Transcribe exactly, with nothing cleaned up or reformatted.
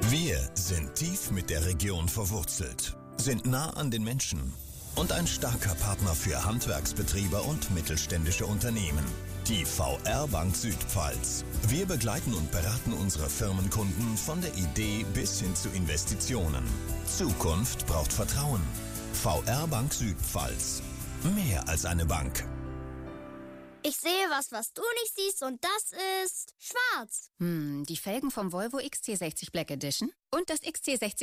Wir sind tief mit der Region verwurzelt, sind nah an den Menschen und ein starker Partner für Handwerksbetriebe und mittelständische Unternehmen. Die V R-Bank Südpfalz. Wir begleiten und beraten unsere Firmenkunden von der Idee bis hin zu Investitionen. Zukunft braucht Vertrauen. V R-Bank Südpfalz. Mehr als eine Bank. Ich sehe was, was du nicht siehst, und das ist schwarz. Hm, die Felgen vom Volvo X C sechzig Black Edition und das X C sechzig